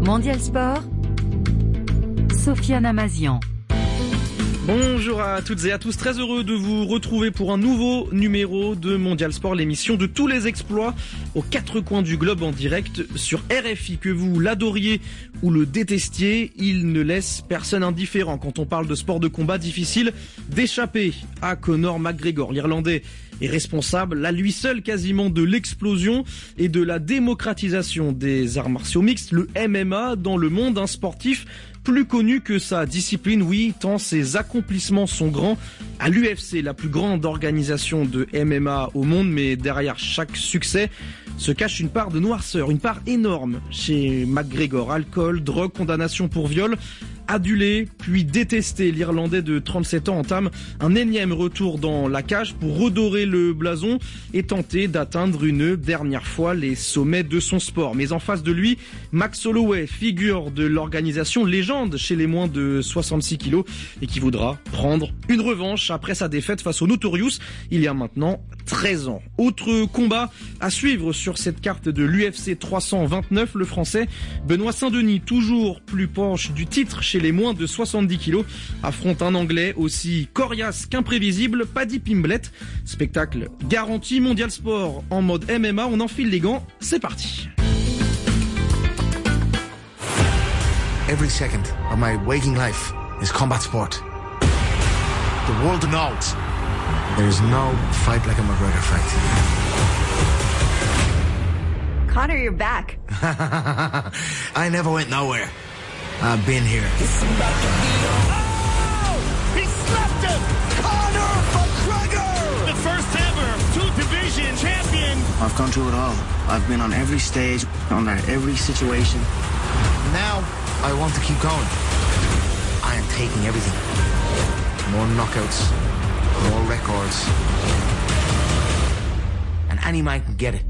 Mondial Sport, Sofiane Amazian. Bonjour à toutes et à tous, très heureux de vous retrouver pour un nouveau numéro de Mondial Sport, l'émission de tous les exploits aux quatre coins du globe en direct sur RFI. Que vous l'adoriez ou le détestiez, il ne laisse personne indifférent quand on parle de sport de combat difficile d'échapper à Conor McGregor. L'Irlandais est responsable, à lui seul quasiment, de l'explosion et de la démocratisation des arts martiaux mixtes, le MMA, dans le monde, un sportif plus connu que sa discipline, oui, tant ses accomplissements sont grands. À l'UFC, la plus grande organisation de MMA au monde, mais derrière chaque succès se cache une part de noirceur, une part énorme chez McGregor. Alcool, drogue, condamnation pour viol. Adulé, puis détesté, l'Irlandais de 37 ans entame un énième retour dans la cage pour redorer le blason et tenter d'atteindre une dernière fois les sommets de son sport. Mais en face de lui, Max Holloway, figure de l'organisation, légende chez les moins de 66 kilos et qui voudra prendre une revanche après sa défaite face au Notorious il y a maintenant 13 ans. Autre combat à suivre sur cette carte de l'UFC 329, le Français Benoît Saint-Denis, toujours plus proche du titre chez les moins de 70 kilos, affronte un Anglais aussi coriace qu'imprévisible, Paddy Pimblett. Spectacle garanti. Mondial Sport en mode MMA, on enfile les gants, c'est parti. Every second of my waking life is combat sport. The world knows there is no fight like a McGregor fight. Conor, you're back. I never went nowhere. I've been here. Oh! He slapped him! Conor McGregor! The first ever two-division champion. I've gone through it all. I've been on every stage, under every situation. Now, I want to keep going. I am taking everything. More knockouts, more records. And any man can get it.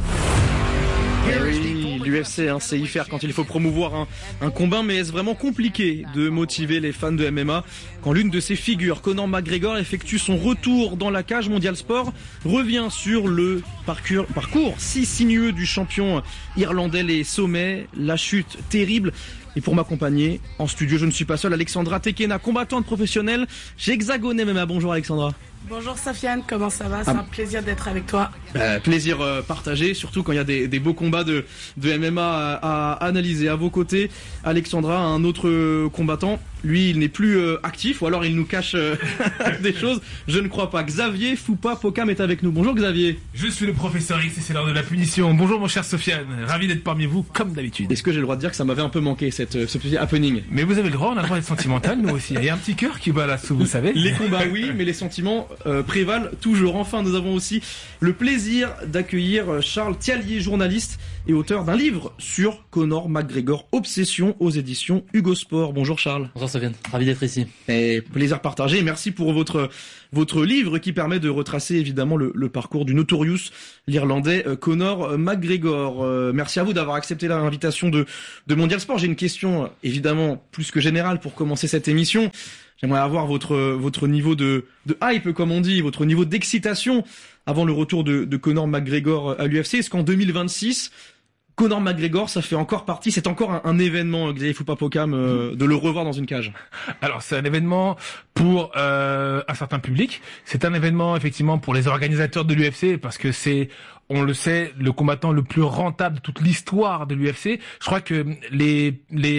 Oui, l'UFC, c'est y faire quand il faut promouvoir un combat, mais est-ce vraiment compliqué de motiver les fans de MMA quand l'une de ses figures, Conor McGregor, effectue son retour dans la cage? Mondial Sport revient sur le parcours si sinueux du champion irlandais, les sommets, la chute terrible. Et pour m'accompagner en studio, je ne suis pas seul, Alexandra Tekena, combattante professionnelle chez Hexagone MMA. Bonjour Alexandra. Bonjour Sofiane, comment ça va? C'est un plaisir d'être avec toi. Plaisir partagé, surtout quand il y a des beaux combats de MMA à analyser. À vos côtés, Alexandra, un autre combattant. Lui, il n'est plus actif, ou alors il nous cache des choses. Je ne crois pas. Xavier Foupa Pokam est avec nous. Bonjour Xavier. Je suis le professeur X et c'est l'heure de la punition. Bonjour mon cher Sofiane, ravi d'être parmi vous comme d'habitude. Est-ce que j'ai le droit de dire que ça m'avait un peu manqué ce petit happening? Mais vous avez le droit, on a le droit d'être sentimental, nous aussi. Il y a un petit cœur qui bat là-dessous, vous savez. Les combats oui, mais les sentiments prévalent toujours. Enfin, nous avons aussi le plaisir d'accueillir Charles Thiallier, journaliste et auteur d'un livre sur Conor McGregor, Obsession, aux éditions Hugo Sport. Bonjour Charles. Bonjour Sofiane, ravi d'être ici. Et plaisir partagé. Merci pour votre livre qui permet de retracer évidemment le parcours du Notorious, l'Irlandais Conor McGregor. Merci à vous d'avoir accepté l'invitation de Mondial Sport. J'ai une question évidemment plus que générale pour commencer cette émission. J'aimerais avoir votre niveau de hype, comme on dit, votre niveau d'excitation avant le retour de Conor McGregor à l'UFC. Est-ce qu'en 2026, Conor McGregor, ça fait encore partie, c'est encore un événement, Xavier Foupa Pokam, de le revoir dans une cage? Alors c'est un événement pour un certain public, c'est un événement effectivement pour les organisateurs de l'UFC parce que c'est, on le sait, le combattant le plus rentable de toute l'histoire de l'UFC. Je crois que les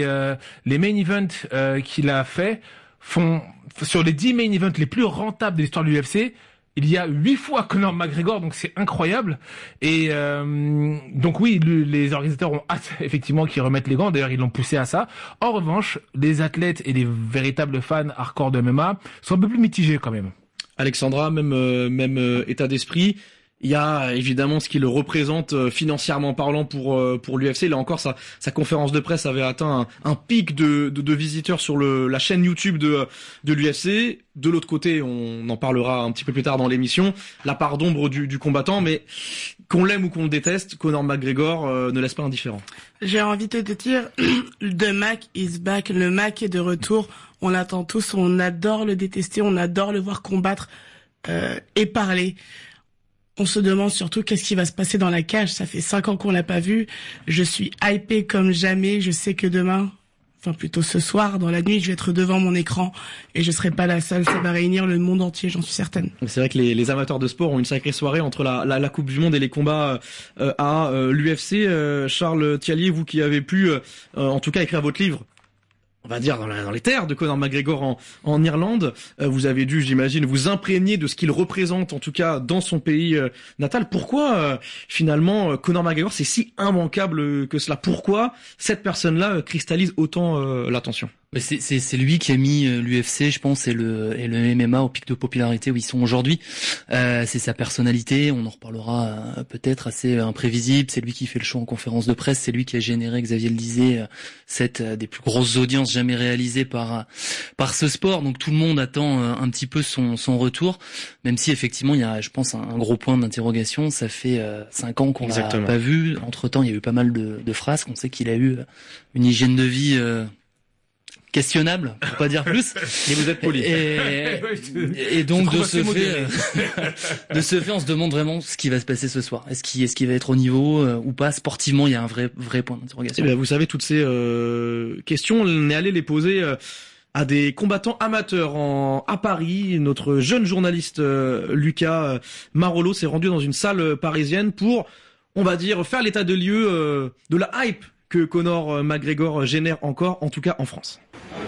main events qu'il a fait font, sur les 10 main events les plus rentables de l'histoire de l'UFC, il y a 8 fois Conor McGregor, donc c'est incroyable. Et donc oui, les organisateurs ont hâte effectivement qu'ils remettent les gants. D'ailleurs, ils l'ont poussé à ça. En revanche, les athlètes et les véritables fans hardcore de MMA sont un peu plus mitigés quand même. Alexandra, même état d'esprit. Il y a évidemment ce qu'il représente financièrement parlant pour l'UFC. Là encore, sa conférence de presse avait atteint un pic de visiteurs sur la chaîne YouTube de l'UFC. De l'autre côté, on en parlera un petit peu plus tard dans l'émission, la part d'ombre du combattant, mais qu'on l'aime ou qu'on le déteste, Conor McGregor ne laisse pas indifférent. J'ai envie de te dire, The Mac is back, le Mac est de retour. On l'attend tous, on adore le détester, on adore le voir combattre et parler. On se demande surtout qu'est-ce qui va se passer dans la cage. Ça fait 5 ans qu'on l'a pas vu. Je suis hypée comme jamais. Je sais que demain, enfin plutôt ce soir, dans la nuit, je vais être devant mon écran et je serai pas la seule. Ça va réunir le monde entier, j'en suis certaine. C'est vrai que les amateurs de sport ont une sacrée soirée entre la Coupe du Monde et les combats à l'UFC. Charles Thiallier, vous qui avez pu, en tout cas, écrire votre livre, on va dire dans les terres de Conor McGregor en Irlande, vous avez dû, j'imagine, vous imprégner de ce qu'il représente, en tout cas dans son pays natal. Pourquoi finalement Conor McGregor c'est si immanquable que cela? Pourquoi cette personne-là cristallise autant l'attention? C'est lui qui a mis l'UFC, je pense, et le MMA au pic de popularité où ils sont aujourd'hui. C'est sa personnalité, on en reparlera peut-être, assez imprévisible. C'est lui qui fait le show en conférence de presse, c'est lui qui a généré, Xavier le disait, cette des plus grosses audiences jamais réalisées par ce sport. Donc tout le monde attend un petit peu son retour, même si effectivement il y a, je pense, un gros point d'interrogation. Ça fait 5 ans qu'on l'a pas vu. Entre-temps, il y a eu pas mal de frasques. On sait qu'il a eu une hygiène de vie questionnable, pour pas dire plus. Et vous êtes poli. Et donc de ce fait, on se demande vraiment ce qui va se passer ce soir. Est-ce qu'il va être au niveau ou pas? Sportivement, il y a un vrai point d'interrogation. Eh bien, vous savez, toutes ces questions, on est allé les poser à des combattants amateurs à Paris. Notre jeune journaliste Lucas Marolo s'est rendu dans une salle parisienne pour, on va dire, faire l'état de lieu de la hype que Conor McGregor génère encore, en tout cas en France.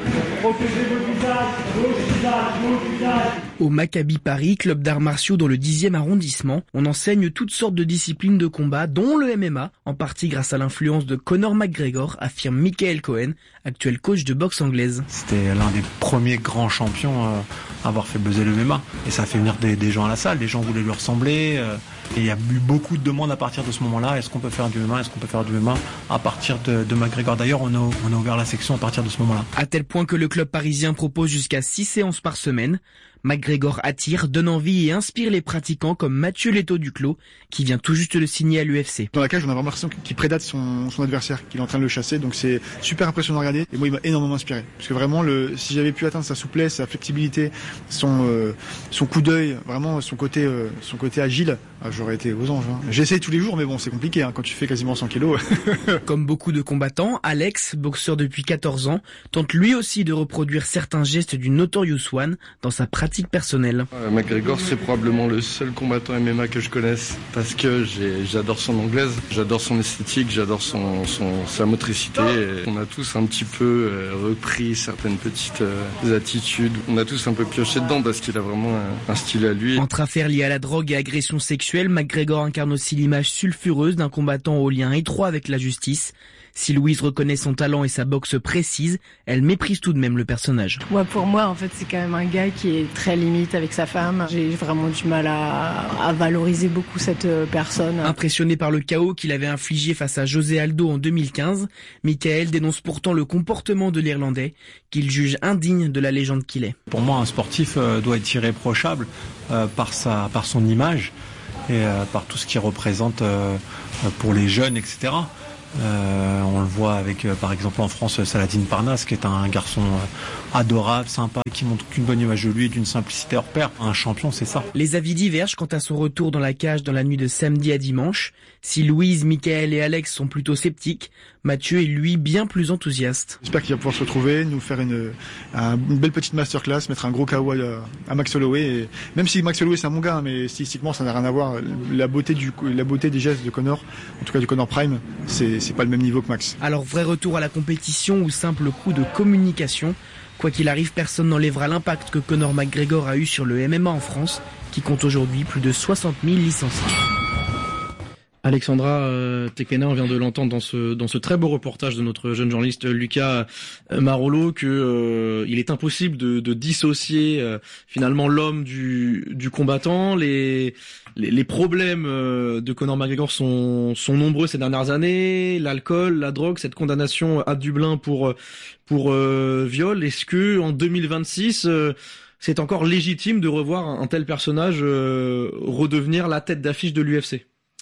Au Maccabi Paris, club d'arts martiaux dans le 10e arrondissement, on enseigne toutes sortes de disciplines de combat, dont le MMA, en partie grâce à l'influence de Conor McGregor, affirme Michael Cohen, actuel coach de boxe anglaise. C'était l'un des premiers grands champions à avoir fait buzzer le MMA. Et ça a fait venir des gens à la salle, les gens voulaient lui ressembler. Et il y a eu beaucoup de demandes à partir de ce moment-là. Est-ce qu'on peut faire du MMA? Est-ce qu'on peut faire du MMA à partir de McGregor? D'ailleurs, on a ouvert la section à partir de ce moment-là. À tel point que le club parisien propose jusqu'à 6 séances par semaine. McGregor attire, donne envie et inspire les pratiquants comme Mathieu Leto-Duclos, qui vient tout juste de le signer à l'UFC. Dans la cage, on a vraiment l'impression qu'il prédate son adversaire, qu'il est en train de le chasser, donc c'est super impressionnant à regarder. Et moi, il m'a énormément inspiré. Parce que vraiment, si j'avais pu atteindre sa souplesse, sa flexibilité, son coup d'œil, vraiment son côté agile, j'aurais été aux anges. J'essaye tous les jours, mais bon, c'est compliqué quand tu fais quasiment 100 kilos. Comme beaucoup de combattants, Alex, boxeur depuis 14 ans, tente lui aussi de reproduire certains gestes du Notorious One dans sa pratique personnelle. McGregor, c'est probablement le seul combattant MMA que je connaisse parce que j'adore son anglaise, j'adore son esthétique, j'adore sa motricité. Et on a tous un petit peu repris certaines petites attitudes. On a tous un peu pioché dedans parce qu'il a vraiment un style à lui. Entre affaires liées à la drogue et agressions sexuelles, McGregor incarne aussi l'image sulfureuse d'un combattant au lien étroit avec la justice. Si Louise reconnaît son talent et sa boxe précise, elle méprise tout de même le personnage. Ouais, pour moi, en fait, c'est quand même un gars qui est très limite avec sa femme. J'ai vraiment du mal à valoriser beaucoup cette personne. Impressionné par le chaos qu'il avait infligé face à José Aldo en 2015, Michael dénonce pourtant le comportement de l'Irlandais, qu'il juge indigne de la légende qu'il est. Pour moi, un sportif doit être irréprochable par son image et par tout ce qu'il représente pour les jeunes, etc. On le voit avec, par exemple en France, Saladin Parnasse, qui est un garçon adorable, sympa, qui montre qu'une bonne image de lui et d'une simplicité hors pair. Un champion, c'est ça. Les avis divergent quant à son retour dans la cage dans la nuit de samedi à dimanche. Si Louise, Michael et Alex sont plutôt sceptiques, Mathieu est lui bien plus enthousiaste. J'espère qu'il va pouvoir se retrouver, nous faire une belle petite masterclass, mettre un gros KO à Max Holloway. Et même si Max Holloway c'est un bon gars, mais stylistiquement ça n'a rien à voir. La beauté des gestes de Conor, en tout cas du Conor Prime, c'est pas le même niveau que Max. Alors vrai retour à la compétition ou simple coup de communication? Quoi qu'il arrive, personne n'enlèvera l'impact que Conor McGregor a eu sur le MMA en France, qui compte aujourd'hui plus de 60 000 licenciés. Alexandra Tekena, on vient de l'entendre dans ce très beau reportage de notre jeune journaliste Lucas Marolo que il est impossible de dissocier finalement l'homme du combattant. Les problèmes de Conor McGregor sont nombreux ces dernières années, l'alcool, la drogue, cette condamnation à Dublin pour viol. Est-ce que en 2026 c'est encore légitime de revoir un tel personnage redevenir la tête d'affiche de l'UFC?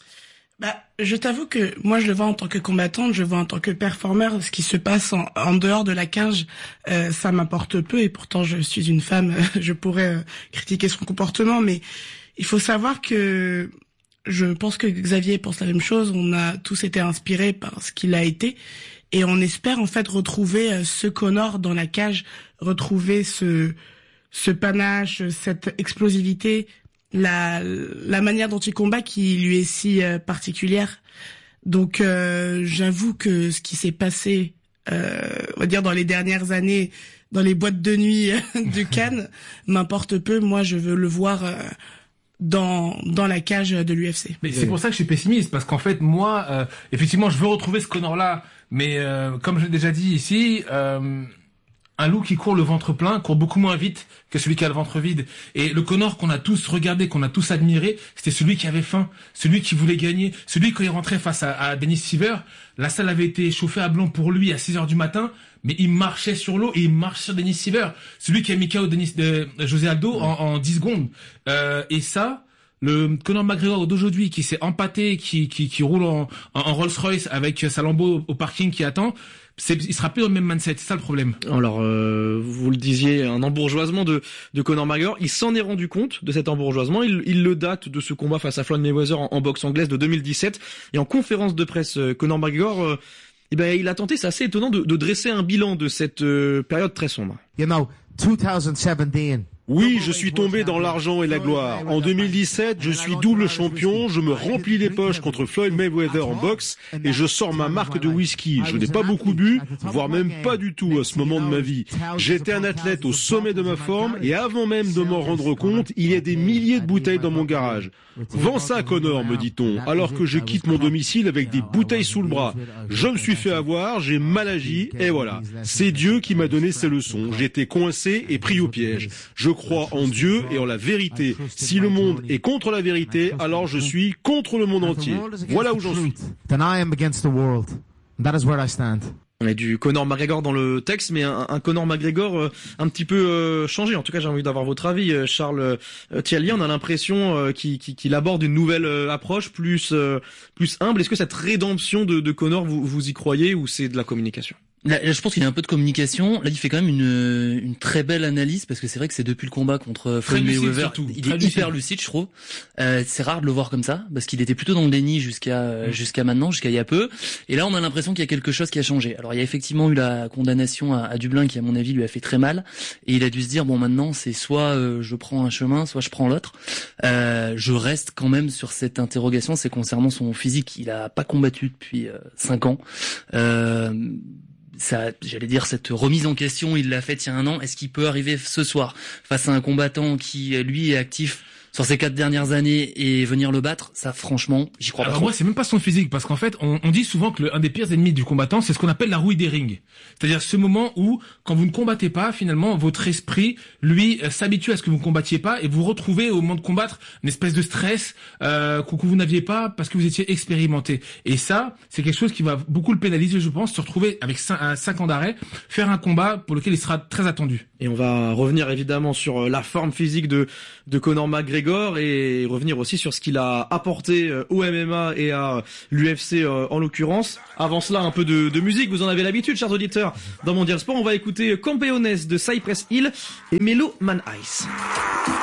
Je t'avoue que moi je le vois en tant que combattante, je le vois en tant que performeur. Ce qui se passe en dehors de la cage, ça m'apporte peu et pourtant je suis une femme, je pourrais critiquer son comportement, mais il faut savoir que je pense que Xavier pense la même chose. On a tous été inspirés par ce qu'il a été. Et on espère en fait retrouver ce Conor dans la cage, retrouver ce panache, cette explosivité, la manière dont il combat qui lui est si particulière. Donc j'avoue que ce qui s'est passé, on va dire dans les dernières années, dans les boîtes de nuit du Cannes, m'importe peu. Moi, je veux le voir dans la cage de l'UFC. Mais c'est pour ça que je suis pessimiste, parce qu'en fait, moi, effectivement, je veux retrouver ce Conor-là, mais comme je l'ai déjà dit ici, un loup qui court le ventre plein court beaucoup moins vite que celui qui a le ventre vide. Et le Conor qu'on a tous regardé, qu'on a tous admiré, c'était celui qui avait faim, celui qui voulait gagner, celui quand il rentrait face à Dennis Siver, la salle avait été chauffée à blanc pour lui à 6h du matin, mais il marchait sur l'eau et il marche sur Dennis Siver, celui qui a mis KO José Aldo en 10 secondes. Et ça, le Conor McGregor d'aujourd'hui qui s'est empâté, qui roule en Rolls-Royce avec sa Lambo au parking qui attend, il sera plus dans le même mindset, c'est ça le problème. Alors, vous le disiez, un embourgeoisement de Conor McGregor. Il s'en est rendu compte de cet embourgeoisement. Il le date de ce combat face à Floyd Mayweather en boxe anglaise de 2017. Et en conférence de presse, Conor McGregor, il a tenté, c'est assez étonnant, de dresser un bilan de cette période très sombre. You know, 2017. Oui, je suis tombé dans l'argent et la gloire. En 2017, je suis double champion, je me remplis les poches contre Floyd Mayweather en boxe et je sors ma marque de whisky. Je n'ai pas beaucoup bu, voire même pas du tout à ce moment de ma vie. J'étais un athlète au sommet de ma forme et avant même de m'en rendre compte, il y a des milliers de bouteilles dans mon garage. Vends ça, Conor, me dit-on, alors que je quitte mon domicile avec des bouteilles sous le bras. Je me suis fait avoir, j'ai mal agi et voilà. C'est Dieu qui m'a donné ces leçons. J'étais coincé et pris au piège. Je crois en Dieu et en la vérité. Si le monde est contre la vérité, alors je suis contre le monde entier. Voilà où j'en suis. Then I am against the world. That is where I stand. On a du Conor McGregor dans le texte, mais un Conor McGregor un petit peu changé. En tout cas, j'ai envie d'avoir votre avis, Charles Thiallier. On a l'impression qu'il aborde une nouvelle approche, plus humble. Est-ce que cette rédemption de Conor, vous y croyez ou c'est de la communication ? Là, je pense qu'il y a un peu de communication. Là, il fait quand même une très belle analyse parce que c'est vrai que c'est depuis le combat contre Floyd Mayweather, il est hyper lucide, je trouve. C'est rare de le voir comme ça parce qu'il était plutôt dans le déni jusqu'à maintenant, jusqu'à il y a peu. Et là, on a l'impression qu'il y a quelque chose qui a changé. Alors, il y a effectivement eu la condamnation à Dublin qui, à mon avis, lui a fait très mal. Et il a dû se dire bon, maintenant, c'est soit je prends un chemin, soit je prends l'autre. Je reste quand même sur cette interrogation. C'est concernant son physique. Il a pas combattu depuis 5 ans. Ça, j'allais dire, cette remise en question, il l'a faite il y a 1 an. Est-ce qu'il peut arriver ce soir face à un combattant qui, lui, est actif sur ces 4 dernières années et venir le battre? Ça, franchement, j'y crois pas. Alors moi, c'est même pas son physique, parce qu'en fait, on dit souvent que un des pires ennemis du combattant, c'est ce qu'on appelle la rouille des rings. C'est-à-dire ce moment où, quand vous ne combattez pas, finalement, votre esprit, lui, s'habitue à ce que vous ne combattiez pas et vous retrouvez au moment de combattre une espèce de stress que vous n'aviez pas parce que vous étiez expérimenté. Et ça, c'est quelque chose qui va beaucoup le pénaliser, je pense, se retrouver avec 5 ans d'arrêt, faire un combat pour lequel il sera très attendu. Et on va revenir évidemment sur la forme physique de Conor McGregor et revenir aussi sur ce qu'il a apporté au MMA et à l'UFC en l'occurrence. Avant cela, un peu de musique, vous en avez l'habitude, chers auditeurs. Dans Mondial Sport, on va écouter Campeones de Cypress Hill et Melo Man Ice.